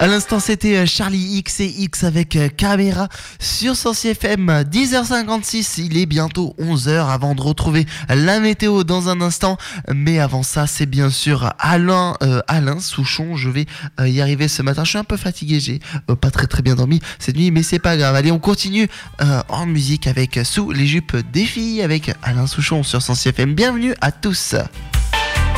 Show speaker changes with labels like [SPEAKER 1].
[SPEAKER 1] À l'instant, c'était Charlie X et X avec Caméra sur Sensi FM. 10h56, il est bientôt 11h avant de retrouver la météo dans un instant. Mais avant ça, c'est bien sûr Alain Souchon. Je vais y arriver ce matin. Je suis un peu fatigué, j'ai pas très bien dormi cette nuit, mais c'est pas grave. Allez, on continue en musique avec Sous les jupes des filles avec Alain Souchon sur Sensi FM. Bienvenue à tous.